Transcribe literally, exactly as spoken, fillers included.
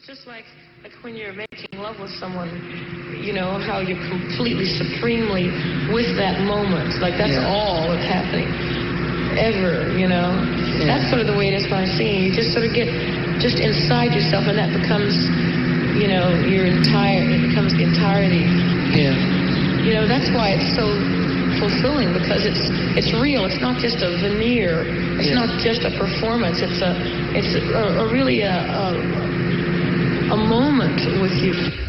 just like, like when you're making love with someone, you know, how you're completely, supremely with that moment. Like, that's yeah. all that's happening ever, you know. Yeah. That's sort of the way it is when I'm singing. You just sort of get just inside yourself, and that becomes, you know, your entire, it becomes the entirety. Yeah. You know, that's why it's so fulfilling, because it's it's real. It's not just a veneer. It's yeah. not just a performance. It's a, it's a, a really a, a, a moment with you.